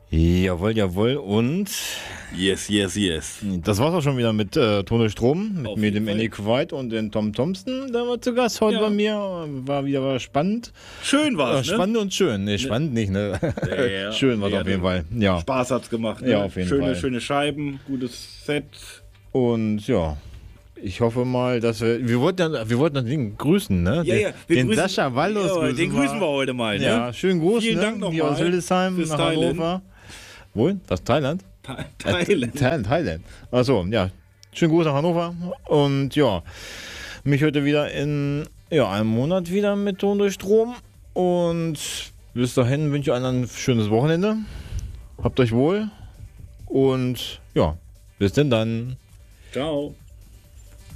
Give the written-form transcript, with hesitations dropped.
Jawohl, jawohl. Und Yes. das war's auch schon wieder mit Ton durch Strom, mit Auf mir, jeden dem Fall. Andy White und den Tom Thompson. Der war zu Gast heute Ja. bei mir. War wieder spannend. Schön war's, ne? Spannend und schön. Nee, spannend nicht, ne? Ja, Schön war's ja, auf jeden Fall. Ja. Spaß hat's gemacht, ne? Ja, auf jeden Fall. Schöne Scheiben, gutes Set. Und ja. Ich hoffe mal, dass wir wollten den grüßen, ne? Wir den grüßen- Sascha Wallos ja, den grüßen wir heute mal, ne? Ja, schönen Gruß, Vielen ne? Dank nochmal Hier aus Hildesheim fürs nach Teilen. Hannover. Wo? Was, Thailand? Thailand. Thailand. Achso, ja. Schönen Gruß nach Hannover. Und ja, mich heute wieder in einem Monat wieder mit Ton durch Strom. Und bis dahin wünsche ich euch ein schönes Wochenende. Habt euch wohl. Und ja, bis denn dann. Ciao.